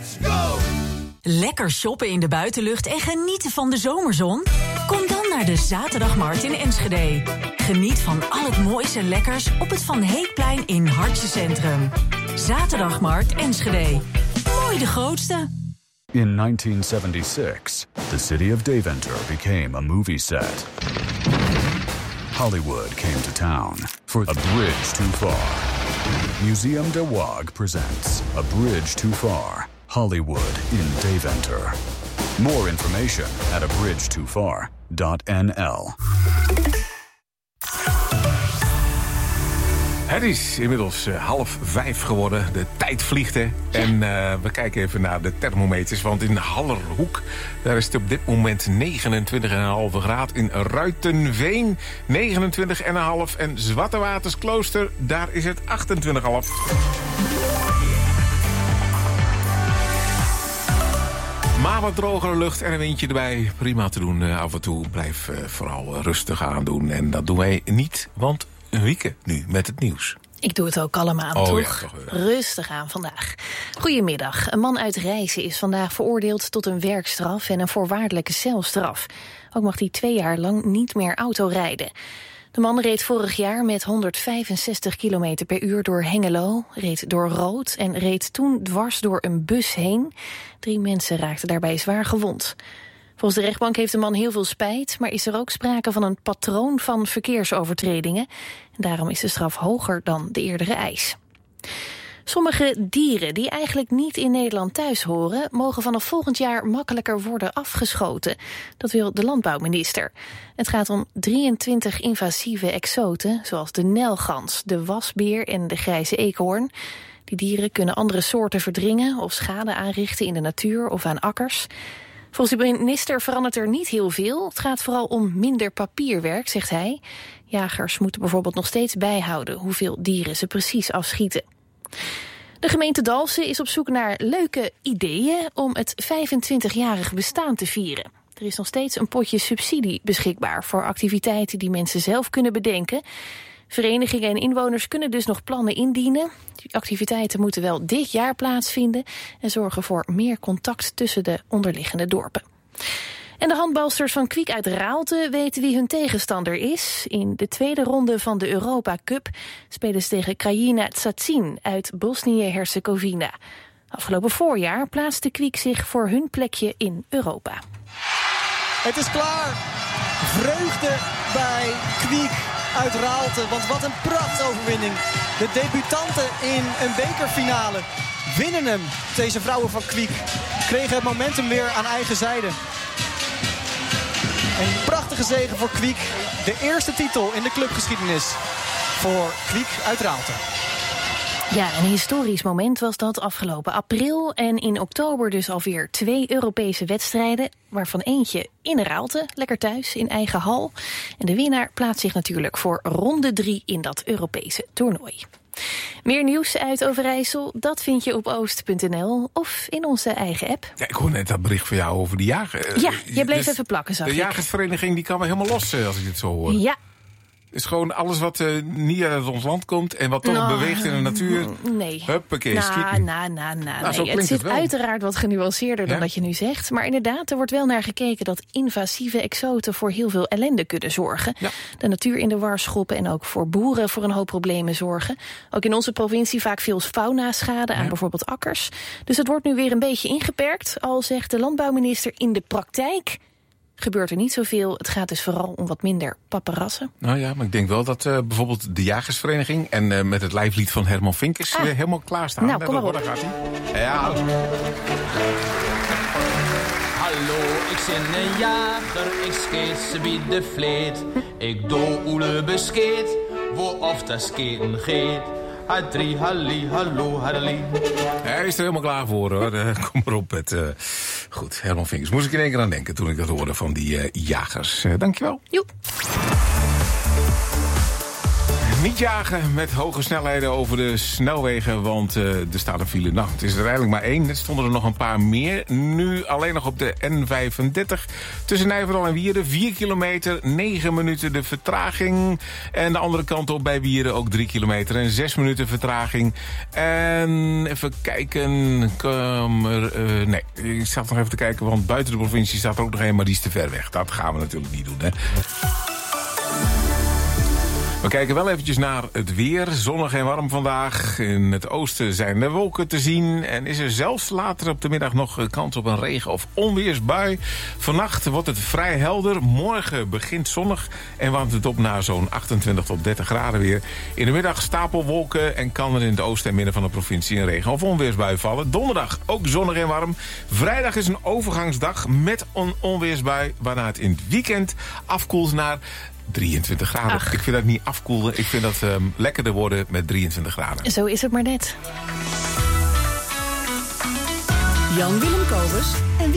Lekker shoppen in de buitenlucht en genieten van de zomerzon? Kom dan naar de Zaterdagmarkt in Enschede. Geniet van al het moois en lekkers op het Van Heekplein in Hartje Centrum. Zaterdagmarkt Enschede. Mooi de grootste. In 1976, the city of Deventer became a movie set. Hollywood came to town for A Bridge Too Far. Museum de Waag presents A Bridge Too Far, Hollywood in Deventer. More information at abridgetofar.nl. Het is inmiddels 4:30 geworden. De tijd vliegt, hè. En we kijken even naar de thermometers. Want in Hallerhoek, daar is het op dit moment 29,5 graden. In Ruitenveen 29,5. En Zwartewatersklooster, daar is het 28,5. Maar wat drogere lucht en een windje erbij. Prima te doen af en toe. Blijf vooral rustig aan doen. En dat doen wij niet, want Wieke nu met het nieuws. Ik doe het ook allemaal, toch? Ja, toch rustig aan vandaag. Goedemiddag. Een man uit Rijssen is vandaag veroordeeld tot een werkstraf en een voorwaardelijke celstraf. Ook mag hij 2 jaar lang niet meer auto rijden. De man reed vorig jaar met 165 km per uur door Hengelo, reed door Rood en reed toen dwars door een bus heen. 3 mensen raakten daarbij zwaar gewond. Volgens de rechtbank heeft de man heel veel spijt, maar is er ook sprake van een patroon van verkeersovertredingen. En daarom is de straf hoger dan de eerdere eis. Sommige dieren die eigenlijk niet in Nederland thuis horen, mogen vanaf volgend jaar makkelijker worden afgeschoten. Dat wil de landbouwminister. Het gaat om 23 invasieve exoten, zoals de nijlgans, de wasbeer en de grijze eekhoorn. Die dieren kunnen andere soorten verdringen of schade aanrichten in de natuur of aan akkers. Volgens de minister verandert er niet heel veel. Het gaat vooral om minder papierwerk, zegt hij. Jagers moeten bijvoorbeeld nog steeds bijhouden hoeveel dieren ze precies afschieten. De gemeente Dalfsen is op zoek naar leuke ideeën om het 25-jarig bestaan te vieren. Er is nog steeds een potje subsidie beschikbaar voor activiteiten die mensen zelf kunnen bedenken. Verenigingen en inwoners kunnen dus nog plannen indienen. Die activiteiten moeten wel dit jaar plaatsvinden en zorgen voor meer contact tussen de onderliggende dorpen. En de handbalsters van Kwiek uit Raalte weten wie hun tegenstander is. In de tweede ronde van de Europa Cup spelen ze tegen Krajina Tsatsin uit Bosnië-Herzegovina. Afgelopen voorjaar plaatste Kwiek zich voor hun plekje in Europa. Het is klaar. Vreugde bij Kwiek uit Raalte. Want wat een prachtoverwinning. De debutanten in een bekerfinale winnen hem. Deze vrouwen van Kwiek kregen het momentum weer aan eigen zijde. Een prachtige zege voor Kwiek. De eerste titel in de clubgeschiedenis voor Kwiek uit Raalte. Ja, een historisch moment was dat afgelopen april. En in oktober dus alweer 2 Europese wedstrijden, waarvan eentje in Raalte, lekker thuis, in eigen hal. En de winnaar plaatst zich natuurlijk voor ronde 3 in dat Europese toernooi. Meer nieuws uit Overijssel, dat vind je op oost.nl of in onze eigen app. Ja, ik hoor net dat bericht van jou over die jager. Ja, je bleef even plakken, zag ik. De jagersvereniging die kan wel helemaal los als ik het zo hoor. Ja. Is gewoon alles wat niet uit ons land komt en wat toch beweegt in de natuur. Nee. Huppakee, nee. Het zit uiteraard wat genuanceerder dan dat je nu zegt. Maar inderdaad, er wordt wel naar gekeken dat invasieve exoten voor heel veel ellende kunnen zorgen. Ja. De natuur in de war schoppen en ook voor boeren voor een hoop problemen zorgen. Ook in onze provincie vaak veel faunaschade aan bijvoorbeeld akkers. Dus het wordt nu weer een beetje ingeperkt. Al zegt de landbouwminister, in de praktijk gebeurt er niet zoveel. Het gaat dus vooral om wat minder paparassen. Nou ja, maar ik denk wel dat bijvoorbeeld de jagersvereniging en met het lijflied van Herman Vinkers weer helemaal klaarstaan. Nou, kom maar op. Daar gaat hij. Ja. Hallo, ik ben een jager, ik skeet ze bij de vleet. Ik doe oele beskeet, wo of dat sketen geet. Hadri, halli, hallo, halli. Hij is er helemaal klaar voor, hoor. Kom maar op met... Goed, Herman Vinkers. Moest ik in één keer aan denken toen ik dat hoorde van die jagers. Dankjewel. Joep. Niet jagen met hoge snelheden over de snelwegen, want er staat een file. Nou, het is er eigenlijk maar 1. Er stonden er nog een paar meer. Nu alleen nog op de N35 tussen Nijverdal en Wierden. 4 kilometer, 9 minuten de vertraging. En de andere kant op bij Wierden ook 3 kilometer en 6 minuten vertraging. En even kijken. Nee, ik zat nog even te kijken, want buiten de provincie staat er ook nog een, maar die is te ver weg. Dat gaan we natuurlijk niet doen, hè. We kijken wel eventjes naar het weer. Zonnig en warm vandaag. In het oosten zijn de wolken te zien. En is er zelfs later op de middag nog kans op een regen- of onweersbui. Vannacht wordt het vrij helder. Morgen begint zonnig en warmt het op naar zo'n 28 tot 30 graden weer. In de middag stapelwolken en kan er in het oosten en midden van de provincie een regen- of onweersbui vallen. Donderdag ook zonnig en warm. Vrijdag is een overgangsdag met een onweersbui, waarna het in het weekend afkoelt naar 23 graden. Ach. Ik vind dat niet afkoelen. Ik vind dat lekkerder worden met 23 graden. Zo is het maar net. Jan Willem Kobus en